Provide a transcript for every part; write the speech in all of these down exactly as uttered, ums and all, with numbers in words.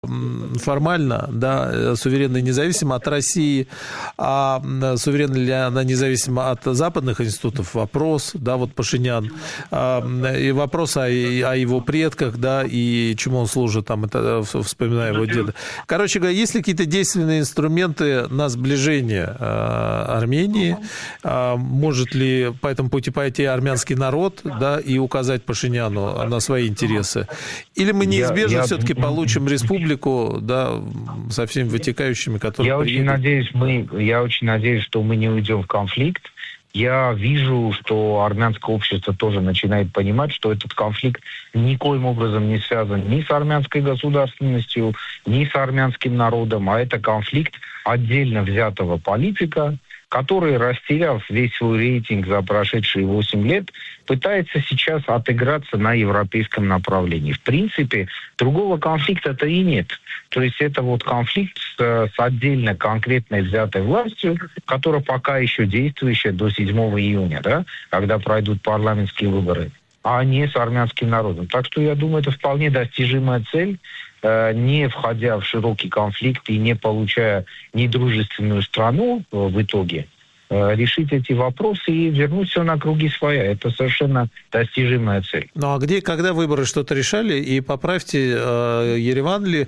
формально, да, суверенна и независима от России, а суверенна ли она независима от западных институтов? Вопрос, да, вот Пашинян, и вопрос о, о его предках, да, и чему он служит, там, это, вспоминая его деда. Короче говоря, есть ли какие-то действенные инструменты на сближение Армении? Может ли по этому пути пойти армянский народ, да, и указать Пашиняну на свои интересы? Или мы неизбежно я, я... все-таки получим республику, да, со всеми вытекающими, которые я очень надеюсь, мы, я очень надеюсь, что мы не уйдем в конфликт. Я вижу, что армянское общество тоже начинает понимать, что этот конфликт никоим образом не связан ни с армянской государственностью, ни с армянским народом, а это конфликт отдельно взятого политика, который, растеряв весь свой рейтинг за прошедшие восемь лет, пытается сейчас отыграться на европейском направлении. В принципе, другого конфликта-то и нет. То есть это вот конфликт с, с отдельно конкретной взятой властью, которая пока еще действующая до седьмого июня, да, когда пройдут парламентские выборы, а не с армянским народом. Так что я думаю, это вполне достижимая цель, не входя в широкий конфликт и не получая недружественную страну в итоге, решить эти вопросы и вернуть все на круги своя. Это совершенно достижимая цель. Ну а где, когда выборы что-то решали, и поправьте, э, Ереван ли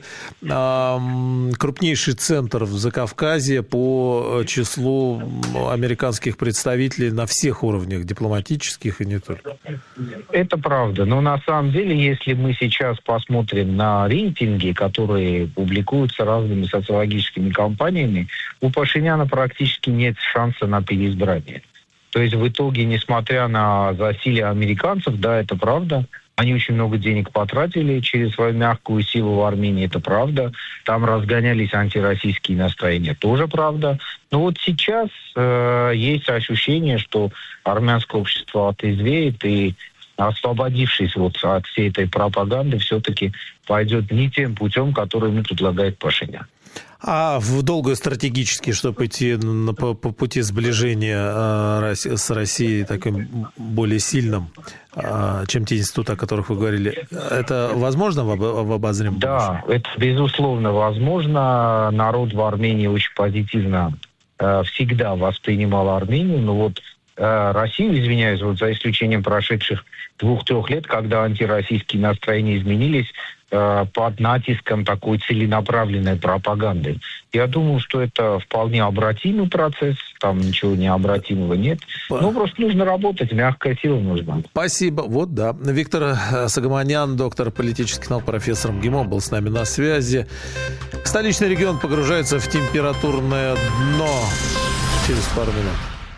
э, крупнейший центр в Закавказье по числу американских представителей на всех уровнях, дипломатических и не только? Это правда. Но на самом деле, если мы сейчас посмотрим на рейтинги, которые публикуются разными социологическими компаниями, у Пашиняна практически нет шанса на переизбрание. То есть в итоге, несмотря на засилие американцев, да, это правда, они очень много денег потратили через свою мягкую силу в Армении, это правда. Там разгонялись антироссийские настроения, тоже правда. Но вот сейчас э, есть ощущение, что армянское общество отрезвеет и, освободившись вот от всей этой пропаганды, все-таки пойдет не тем путем, который ему предлагает Пашинян. А в долгостратегически, чтобы идти на, по, по пути сближения э, с Россией таким более сильным, э, чем те институты, о которых вы говорили, это возможно в, об, в обозримом будущем? Да, это безусловно возможно. Народ в Армении очень позитивно э, всегда воспринимал Армению, но вот э, Россию, извиняюсь, вот за исключением прошедших двух-трех лет, когда антироссийские настроения изменились, под натиском такой целенаправленной пропаганды. Я думаю, что это вполне обратимый процесс, там ничего необратимого нет. Ну, просто нужно работать, мягкая сила нужна. Спасибо. Вот, да. Виктор Согомонян, доктор политических наук, профессор МГИМО, был с нами на связи. Столичный регион погружается в температурное дно через пару минут.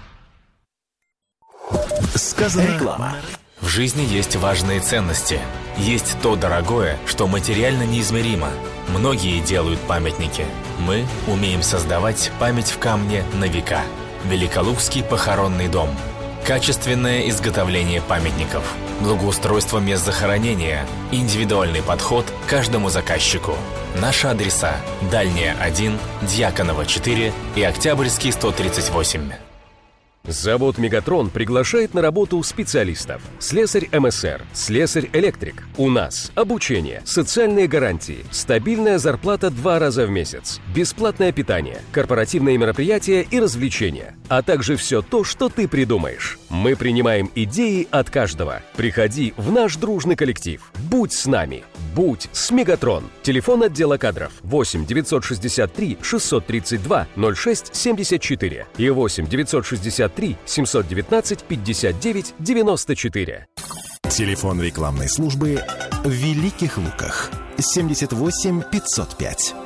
Сказано реклама. В жизни есть важные ценности. Есть то дорогое, что материально неизмеримо. Многие делают памятники. Мы умеем создавать память в камне на века. Великолукский похоронный дом. Качественное изготовление памятников. Благоустройство мест захоронения. Индивидуальный подход к каждому заказчику. Наши адреса: Дальняя один, Дьяконова четыре и Октябрьский сто тридцать восемь. Завод «Мегатрон» приглашает на работу специалистов. Слесарь МСР, слесарь-электрик. У нас обучение, социальные гарантии, стабильная зарплата два раза в месяц, бесплатное питание, корпоративные мероприятия и развлечения, а также все то, что ты придумаешь. Мы принимаем идеи от каждого. Приходи в наш дружный коллектив. Будь с нами. Будь с «Мегатрон». Телефон отдела кадров восемь девятьсот шестьдесят три шестьсот тридцать два ноль шесть семьдесят четыре и восемь девятьсот шестьдесят три семьсот девятнадцать пятьдесят девять девяносто четыре. Телефон рекламной службы в Великих Луках семьдесят восемь пятьсот пять.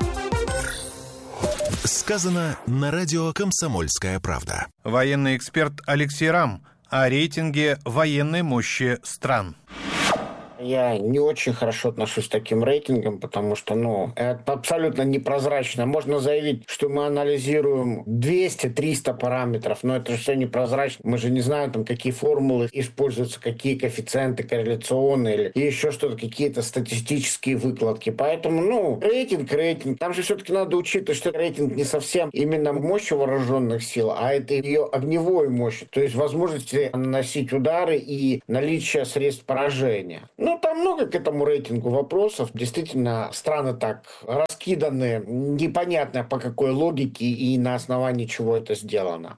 Сказано на радио «Комсомольская правда». Военный эксперт Алексей Рам о рейтинге военной мощи стран. Я не очень хорошо отношусь к таким рейтингам, потому что, ну, это абсолютно непрозрачно. Можно заявить, что мы анализируем двести-триста параметров, но это же все непрозрачно. Мы же не знаем, там, какие формулы используются, какие коэффициенты корреляционные или еще что-то, какие-то статистические выкладки. Поэтому, ну, рейтинг, рейтинг. Там же все-таки надо учитывать, что рейтинг не совсем именно мощь вооруженных сил, а это ее огневой мощь, то есть возможности наносить удары и наличие средств поражения. Ну, там много к этому рейтингу вопросов. Действительно, страны так раскиданы, непонятно по какой логике и на основании чего это сделано.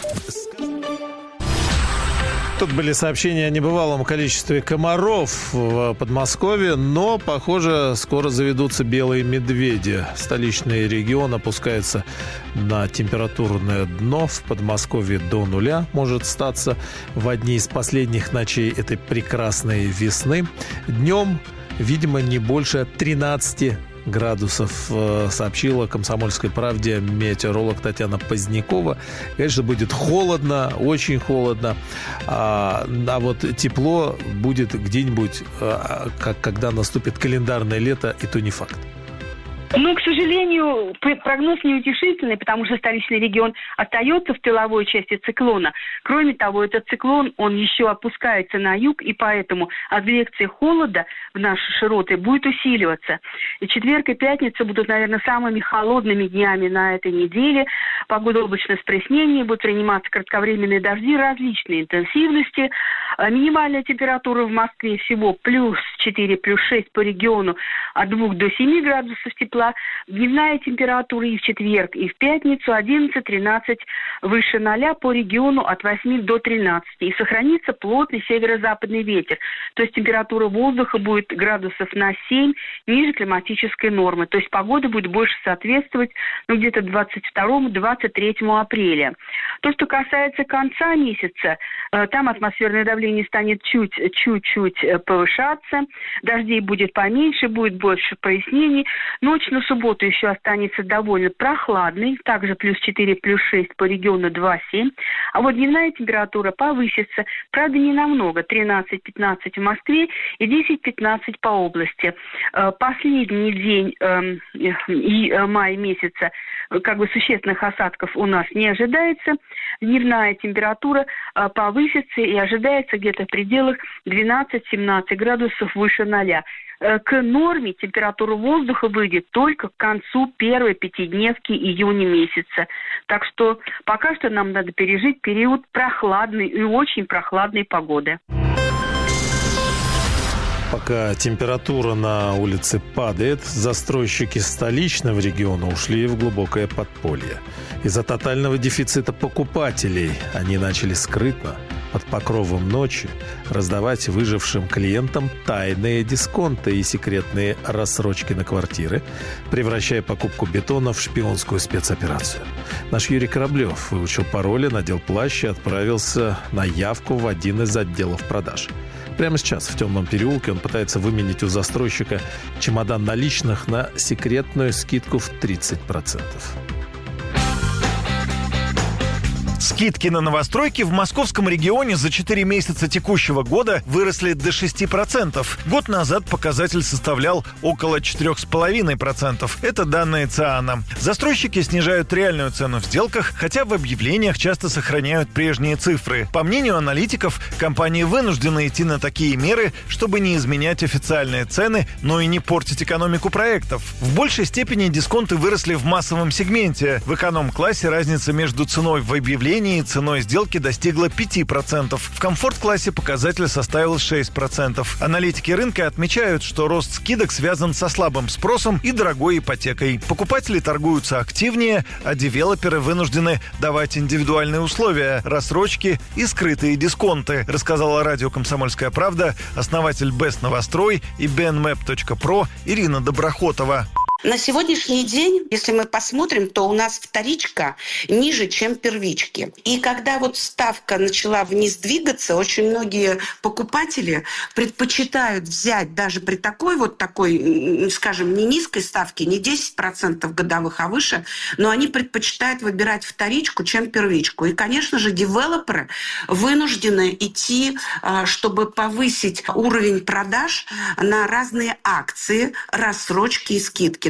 Тут были сообщения о небывалом количестве комаров в Подмосковье, но, похоже, скоро заведутся белые медведи. Столичный регион опускается на температурное дно. В Подмосковье до нуля может статься в одни из последних ночей этой прекрасной весны. Днем, видимо, не больше тринадцати градусов, сообщила «Комсомольской правде» метеоролог Татьяна Позднякова. Конечно, будет холодно, очень холодно, а, а вот тепло будет где-нибудь, а, как, когда наступит календарное лето, и то не факт. Ну, к сожалению, прогноз неутешительный, потому что столичный регион остается в тыловой части циклона. Кроме того, этот циклон, он еще опускается на юг, и поэтому адвекция холода в наши широты будет усиливаться. И четверг и пятница будут, наверное, самыми холодными днями на этой неделе. Погода облачно с прояснением, будут приниматься кратковременные дожди различной интенсивности. Минимальная температура в Москве всего плюс четыре, плюс шесть по региону, от двух до семи градусов тепла. Дневная температура и в четверг, и в пятницу одиннадцать-тринадцать выше ноля, по региону от восьми до тринадцати. И сохранится плотный северо-западный ветер. То есть температура воздуха будет градусов на семь ниже климатической нормы. То есть погода будет больше соответствовать ну, где-то двадцать второму - двадцать третьему апреля. То, что касается конца месяца, там атмосферное давление станет чуть-чуть повышаться, дождей будет поменьше, будет больше прояснений. Ночь на субботу еще останется довольно прохладной, также плюс четыре, плюс шесть по региону два-семь. А вот дневная температура повысится, правда, не намного, тринадцать-пятнадцать в Москве и десять-пятнадцать по области. Последний день э, и мая месяца как бы существенных осадков у нас не ожидается. Дневная температура э, повысится и ожидается где-то в пределах двенадцать-семнадцать градусов выше ноля. К норме температура воздуха выйдет только к концу первой пятидневки июня месяца. Так что пока что нам надо пережить период прохладной и очень прохладной погоды. Пока температура на улице падает, застройщики столичного региона ушли в глубокое подполье. Из-за тотального дефицита покупателей они начали скрытно, под покровом ночи, раздавать выжившим клиентам тайные дисконты и секретные рассрочки на квартиры, превращая покупку бетона в шпионскую спецоперацию. Наш Юрий Кораблев выучил пароли, надел плащ и отправился на явку в один из отделов продаж. Прямо сейчас в темном переулке он пытается выменить у застройщика чемодан наличных на секретную скидку в тридцать процентов. Скидки на новостройки в московском регионе за четыре месяца текущего года выросли до шести процентов. Год назад показатель составлял около четыре целых пять десятых процента. Это данные ЦИАНа. Застройщики снижают реальную цену в сделках, хотя в объявлениях часто сохраняют прежние цифры. По мнению аналитиков, компании вынуждены идти на такие меры, чтобы не изменять официальные цены, но и не портить экономику проектов. В большей степени дисконты выросли в массовом сегменте. В эконом-классе разница между ценой в объявлении и ценой сделки достигла пяти процентов. В комфорт-классе показатель составил шесть процентов. Аналитики рынка отмечают, что рост скидок связан со слабым спросом и дорогой ипотекой. Покупатели торгуются активнее, а девелоперы вынуждены давать индивидуальные условия, рассрочки и скрытые дисконты, рассказала радио «Комсомольская правда» основатель Best Новострой и би эн мэп точка про Ирина Доброхотова. На сегодняшний день, если мы посмотрим, то у нас вторичка ниже, чем первички. И когда вот ставка начала вниз двигаться, очень многие покупатели предпочитают взять даже при такой вот такой, скажем, не низкой ставке, не десять процентов годовых, а выше, но они предпочитают выбирать вторичку, чем первичку. И, конечно же, девелоперы вынуждены идти, чтобы повысить уровень продаж на разные акции, рассрочки и скидки.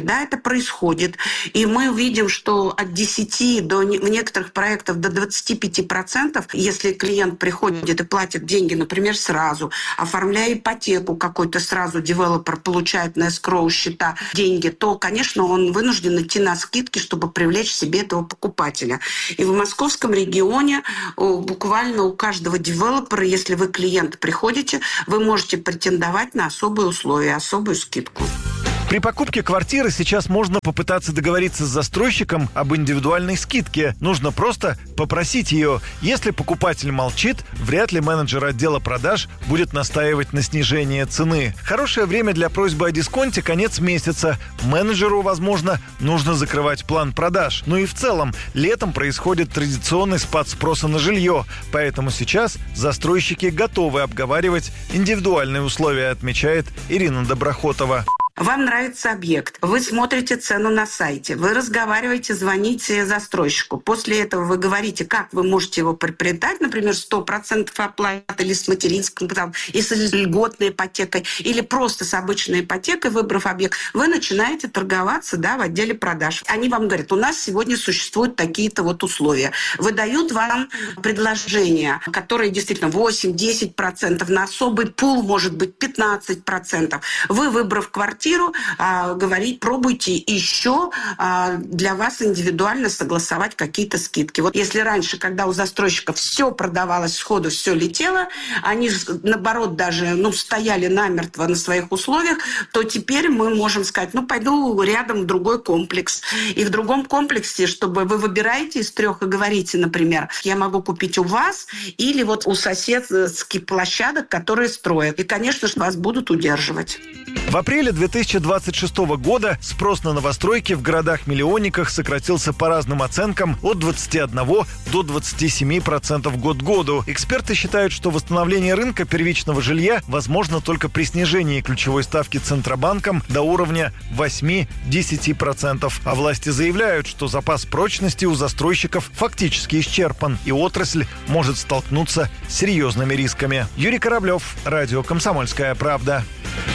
Да, это происходит. И мы видим, что от десяти до, в некоторых проектах до двадцати пяти процентов, если клиент приходит и платит деньги, например, сразу, оформляя ипотеку какой-то сразу, девелопер получает на эскроу счета деньги, то, конечно, он вынужден идти на скидки, чтобы привлечь себе этого покупателя. И в московском регионе буквально у каждого девелопера, если вы клиент приходите, вы можете претендовать на особые условия, особую скидку. При покупке квартиры сейчас можно попытаться договориться с застройщиком об индивидуальной скидке. Нужно просто попросить ее. Если покупатель молчит, вряд ли менеджер отдела продаж будет настаивать на снижении цены. Хорошее время для просьбы о дисконте – конец месяца. Менеджеру, возможно, нужно закрывать план продаж. Ну и в целом, летом происходит традиционный спад спроса на жилье. Поэтому сейчас застройщики готовы обговаривать индивидуальные условия, отмечает Ирина Доброхотова. Вам нравится объект, вы смотрите цену на сайте, вы разговариваете, звоните застройщику. После этого вы говорите, как вы можете его приобретать, например, сто процентов оплаты или с материнским, там, и с льготной ипотекой, или просто с обычной ипотекой, выбрав объект. Вы начинаете торговаться, да, в отделе продаж. Они вам говорят, у нас сегодня существуют такие-то вот условия. Выдают вам предложения, которые действительно восемь-десять процентов, на особый пул может быть пятнадцать процентов. Вы, выбрав квартиру, а, говорить, пробуйте еще а, для вас индивидуально согласовать какие-то скидки. Вот если раньше, когда у застройщиков все продавалось сходу, все летело, они, наоборот, даже ну, стояли намертво на своих условиях, то теперь мы можем сказать, ну, пойду рядом в другой комплекс. И в другом комплексе, чтобы вы выбираете из трех и говорите, например, я могу купить у вас или вот у соседских площадок, которые строят. И, конечно же, вас будут удерживать. В апреле две тысячи двадцать шестого года спрос на новостройки в городах-миллионниках сократился по разным оценкам от двадцати одного до двадцати семи процентов год к году. Эксперты считают, что восстановление рынка первичного жилья возможно только при снижении ключевой ставки Центробанком до уровня восемь-десять процентов. А власти заявляют, что запас прочности у застройщиков фактически исчерпан, и отрасль может столкнуться с серьезными рисками. Юрий Кораблев, радио «Комсомольская правда».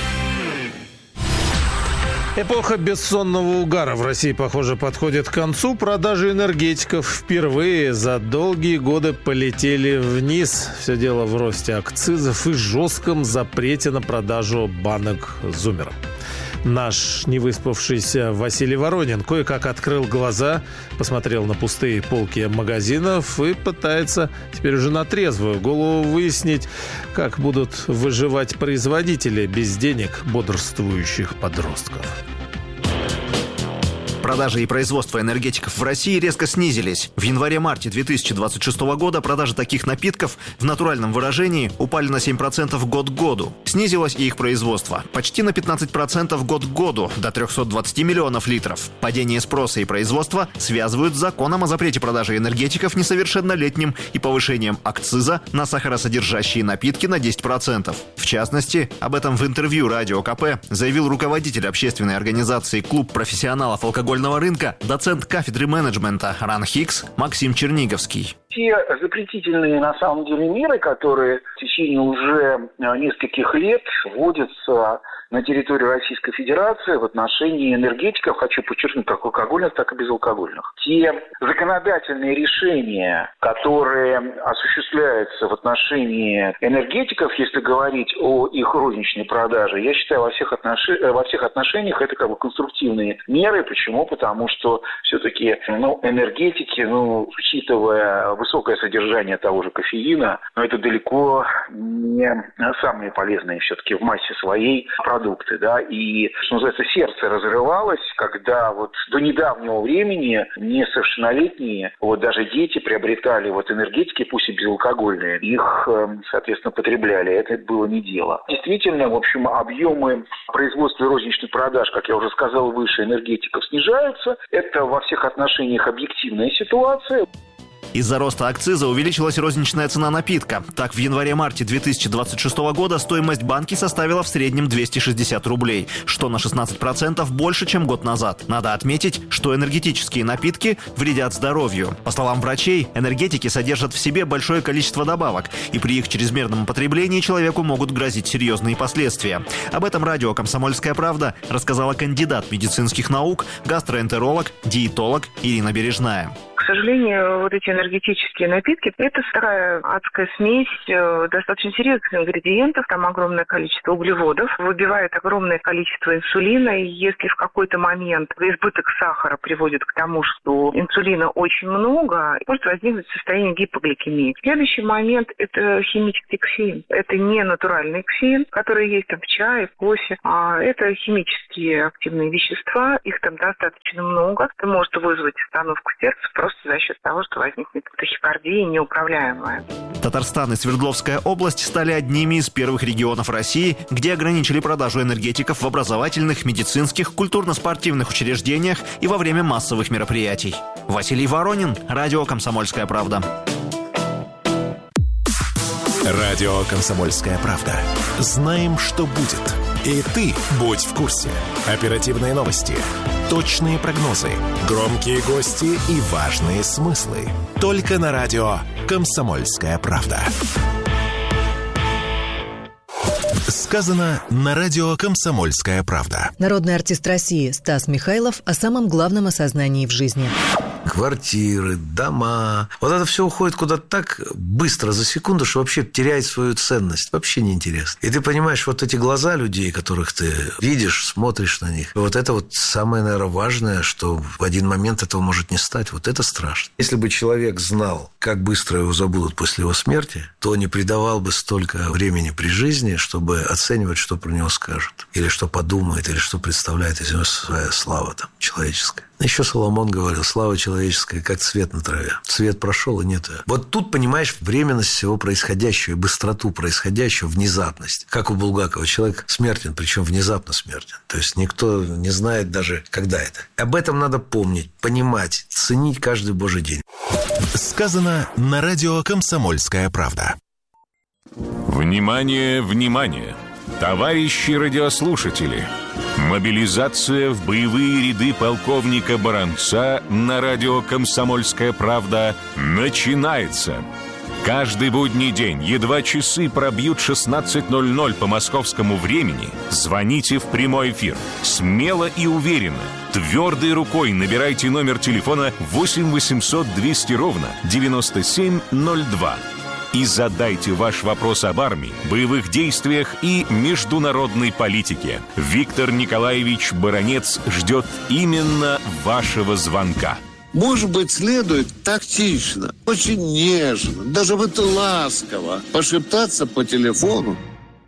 Эпоха бессонного угара в России, похоже, подходит к концу. Продажи энергетиков впервые за долгие годы полетели вниз. Все дело в росте акцизов и жестком запрете на продажу банок «Зумера». Наш невыспавшийся Василий Воронин кое-как открыл глаза, посмотрел на пустые полки магазинов и пытается теперь уже на трезвую голову выяснить, как будут выживать производители без денег бодрствующих подростков. Продажи и производство энергетиков в России резко снизились. В январе-марте две тысячи двадцать шестого года продажи таких напитков в натуральном выражении упали на семь процентов год к году. Снизилось и их производство. Почти на пятнадцать процентов год к году, до трехсот двадцати миллионов литров. Падение спроса и производства связывают с законом о запрете продажи энергетиков несовершеннолетним и повышением акциза на сахаросодержащие напитки на десять процентов. В частности, об этом в интервью Радио КП заявил руководитель общественной организации «Клуб профессионалов алкогольного рынка», доцент кафедры менеджмента РАНХИКС Максим Черниговский. Те запретительные, на самом деле, меры, которые в течение уже нескольких лет вводятся на территории Российской Федерации в отношении энергетиков, хочу подчеркнуть, как алкогольных, так и безалкогольных. Те законодательные решения, которые осуществляются в отношении энергетиков, если говорить о их розничной продаже, я считаю, во всех, отнош... во всех отношениях это как бы конструктивные меры. Почему? Потому что все-таки ну, энергетики, ну, учитывая высокое содержание того же кофеина, но это далеко не самые полезные все-таки в массе своей продукты, да, и, что называется, сердце разрывалось, когда вот до недавнего времени несовершеннолетние, вот даже дети приобретали вот энергетики, пусть и безалкогольные, их, соответственно, потребляли, это было не дело. Действительно, в общем, объемы производства и розничных продаж, как я уже сказал выше, энергетиков снижаются, это во всех отношениях объективная ситуация. Из-за роста акциза увеличилась розничная цена напитка. Так, в январе-марте две тысячи двадцать шестого года стоимость банки составила в среднем двести шестьдесят рублей, что на шестнадцать процентов больше, чем год назад. Надо отметить, что энергетические напитки вредят здоровью. По словам врачей, энергетики содержат в себе большое количество добавок, и при их чрезмерном употреблении человеку могут грозить серьезные последствия. Об этом радио «Комсомольская правда» рассказала кандидат медицинских наук, гастроэнтеролог, диетолог Ирина Бережная. К сожалению, вот эти энергетические напитки – это такая адская смесь э, достаточно серьезных ингредиентов, там огромное количество углеводов, выбивает огромное количество инсулина, и если в какой-то момент избыток сахара приводит к тому, что инсулина очень много, может возникнуть состояние гипогликемии. Следующий момент – это химический кофеин. Это не натуральный кофеин, который есть там в чае, в кофе, а это химические активные вещества, их там достаточно много, это может вызвать остановку сердца просто за счет того, что возникнет тахикардия неуправляемая. Татарстан и Свердловская область стали одними из первых регионов России, где ограничили продажу энергетиков в образовательных, медицинских, культурно-спортивных учреждениях и во время массовых мероприятий. Василий Воронин, радио «Комсомольская правда». Радио «Комсомольская правда». Знаем, что будет. И ты будь в курсе. Оперативные новости, точные прогнозы, громкие гости и важные смыслы. Только на радио «Комсомольская правда». Сказано на радио «Комсомольская правда». Народный артист России Стас Михайлов о самом главном осознании в жизни. Квартиры, дома. Вот это все уходит куда-то так быстро, за секунду, что вообще теряет свою ценность. Вообще неинтересно. И ты понимаешь, вот эти глаза людей, которых ты видишь, смотришь на них, вот это вот самое, наверное, важное, что в один момент этого может не стать. Вот это страшно. Если бы человек знал, как быстро его забудут после его смерти, то не придавал бы столько времени при жизни, чтобы оценивать, что про него скажут. Или что подумает, или что представляет из него своя слава там, человеческая. Еще Соломон говорил, слава человеческая, как цвет на траве. Цвет прошел, и нет ее. Вот тут, понимаешь, временность всего происходящего, и быстроту происходящего, внезапность. Как у Булгакова. Человек смертен, причем внезапно смертен. То есть никто не знает даже, когда это. Об этом надо помнить, понимать, ценить каждый божий день. Сказано на радио «Комсомольская правда». Внимание, внимание! Товарищи радиослушатели! Мобилизация в боевые ряды полковника Баранца на радио «Комсомольская правда» начинается. Каждый будний день, едва часы пробьют шестнадцать ноль ноль по московскому времени, звоните в прямой эфир. Смело и уверенно, твердой рукой набирайте номер телефона восемь восемьсот двести ровно девяносто семь ноль два. И задайте ваш вопрос об армии, боевых действиях и международной политике. Виктор Николаевич Баранец ждет именно вашего звонка. Может быть, следует тактично, очень нежно, даже вот ласково пошептаться по телефону.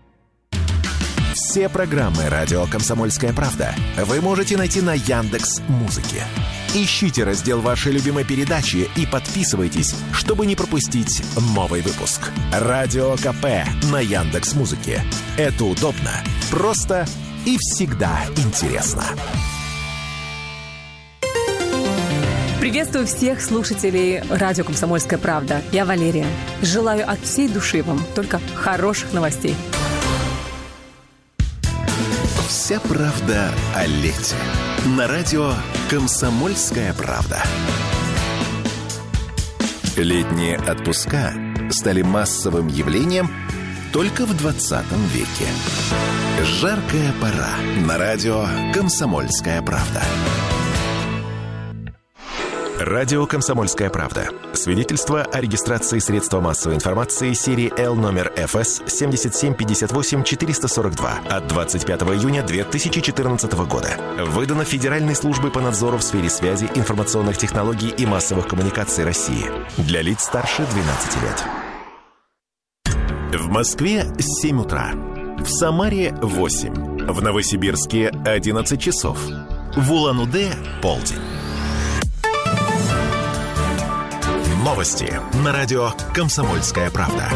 Все программы радио «Комсомольская правда» вы можете найти на Яндекс.Музыке. Ищите раздел вашей любимой передачи и подписывайтесь, чтобы не пропустить новый выпуск. Радио КП на Яндекс.Музыке. Это удобно, просто и всегда интересно. Приветствую всех слушателей радио «Комсомольская правда». Я Валерия. Желаю от всей души вам только хороших новостей. Вся правда о лете. На радио «Комсомольская правда». Летние отпуска стали массовым явлением только в двадцатом веке. Жаркая пора. На радио «Комсомольская правда». Радио «Комсомольская правда». Свидетельство о регистрации средства массовой информации серии Л номер эф эс семь семь пять восемь четыре сорок два от двадцать пятого июня две тысячи четырнадцатого года. Выдано Федеральной службой по надзору в сфере связи, информационных технологий и массовых коммуникаций России. Для лиц старше двенадцати лет. В Москве семь утра. В Самаре восемь. В Новосибирске одиннадцать часов. В Улан-Удэ полдень. Новости на радио «Комсомольская правда».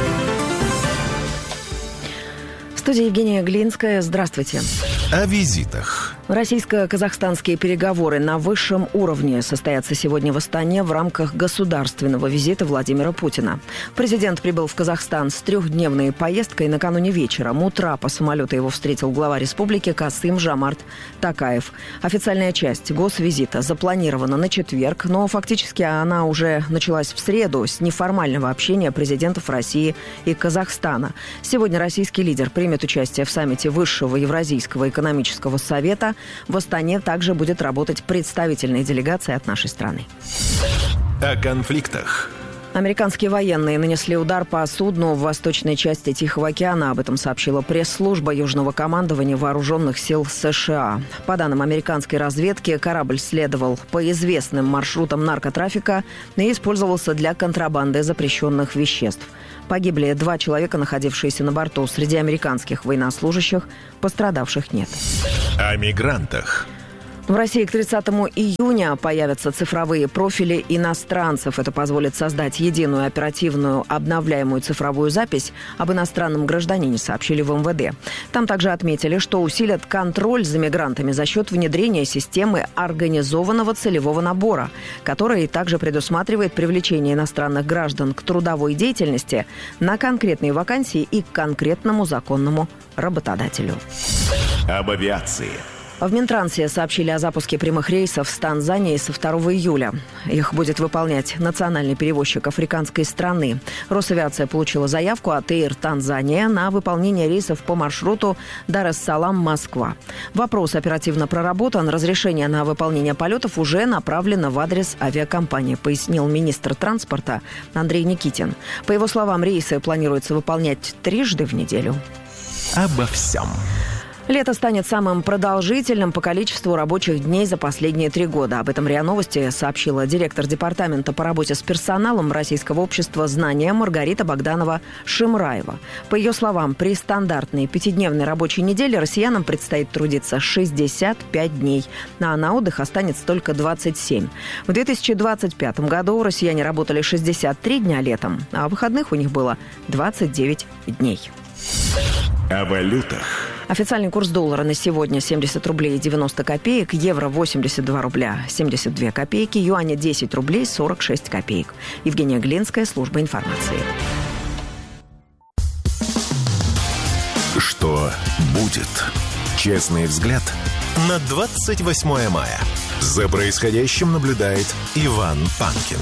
В студии Евгения Глинская. Здравствуйте. О визитах. Российско-казахстанские переговоры на высшем уровне состоятся сегодня в Астане в рамках государственного визита Владимира Путина. Президент прибыл в Казахстан с трехдневной поездкой. Накануне вечером утра по самолету его встретил глава республики Касым-Жомарт Токаев. Официальная часть госвизита запланирована на четверг, но фактически она уже началась в среду с неформального общения президентов России и Казахстана. Сегодня российский лидер примет участие в саммите Высшего Евразийского экономического совета. В Астане также будет работать представительная делегация от нашей страны. О конфликтах. Американские военные нанесли удар по судну в восточной части Тихого океана. Об этом сообщила пресс-служба Южного командования Вооруженных сил США. По данным американской разведки, корабль следовал по известным маршрутам наркотрафика и использовался для контрабанды запрещенных веществ. Погибли два человека, находившиеся на борту. Среди американских военнослужащих пострадавших нет. О мигрантах. В России к тридцатому июня появятся цифровые профили иностранцев. Это позволит создать единую оперативную обновляемую цифровую запись об иностранном гражданине, сообщили в эм вэ дэ. Там также отметили, что усилят контроль за мигрантами за счет внедрения системы организованного целевого набора, который также предусматривает привлечение иностранных граждан к трудовой деятельности на конкретные вакансии и к конкретному законному работодателю. Об авиации. В Минтрансе сообщили о запуске прямых рейсов с Танзанией со второго июля. Их будет выполнять национальный перевозчик африканской страны. Росавиация получила заявку от Эйр Танзания на выполнение рейсов по маршруту Дар-эс-Салам-Москва. Вопрос оперативно проработан. Разрешение на выполнение полетов уже направлено в адрес авиакомпании, пояснил министр транспорта Андрей Никитин. По его словам, рейсы планируется выполнять трижды в неделю. Обо всем. Лето станет самым продолжительным по количеству рабочих дней за последние три года. Об этом РИА Новости сообщила директор департамента по работе с персоналом Российского общества знания Маргарита Богданова-Шимраева. По ее словам, при стандартной пятидневной рабочей неделе россиянам предстоит трудиться шестьдесят пять дней, а на отдых останется только двадцать семь. В две тысячи двадцать пятом году россияне работали шестьдесят три дня летом, а выходных у них было двадцать девять дней. О валютах. Официальный курс доллара на сегодня семьдесят рублей девяносто копеек, евро восемьдесят два рубля семьдесят две копейки, юаня десять рублей сорок шесть копеек. Евгения Глинская, служба информации. Что будет? Честный взгляд на двадцать восьмое мая. За происходящим наблюдает Иван Панкин.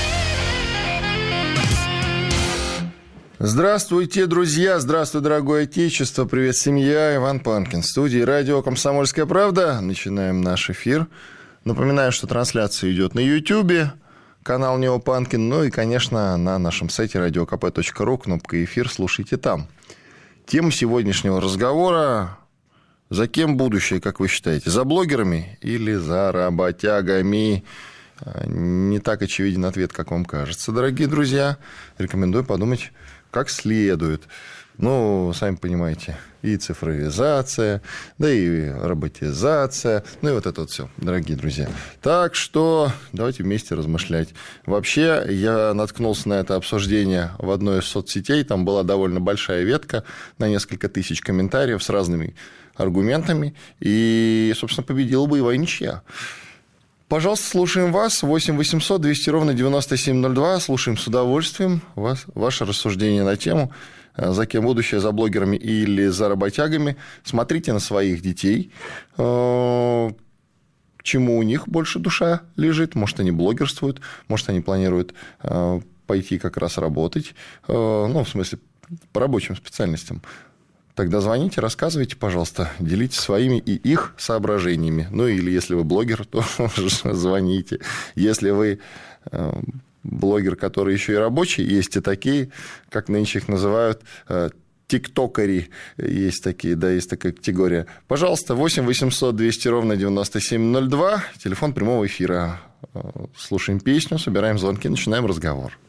Здравствуйте, друзья! Здравствуй, дорогое отечество! Привет, семья! Иван Панкин. В студии радио «Комсомольская правда». Начинаем наш эфир. Напоминаю, что трансляция идет на Ютьюбе, канал Нео Панкин, ну и, конечно, на нашем сайте радио ка пэ точка ру, кнопка «Эфир», слушайте там. Тема сегодняшнего разговора: за кем будущее, как вы считаете? За блогерами или за работягами? Не так очевиден ответ, как вам кажется, дорогие друзья. Рекомендую подумать как следует. Ну, сами понимаете, и цифровизация, да и роботизация, ну и вот это вот все, дорогие друзья. Так что давайте вместе размышлять. Вообще, я наткнулся на это обсуждение в одной из соцсетей, там была довольно большая ветка на несколько тысяч комментариев с разными аргументами, и, собственно, победила боевая ничья. Пожалуйста, слушаем вас. восемь восемьсот двести ровно девяносто семь ноль два. Слушаем с удовольствием вас, ваше рассуждение на тему, за кем будущее, за блогерами или за работягами. Смотрите на своих детей, к чему у них больше душа лежит. Может, они блогерствуют, может, они планируют пойти как раз работать, ну, в смысле, по рабочим специальностям. Тогда звоните, рассказывайте, пожалуйста, делитесь своими и их соображениями. Ну, или если вы блогер, то звоните. Если вы блогер, который еще и рабочий, есть и такие, как нынче их называют, тиктокари, есть такие, да, есть такая категория. Пожалуйста, восемь восемьсот двести ровно девяносто семь ноль два, телефон прямого эфира. Слушаем песню, собираем звонки, начинаем разговор.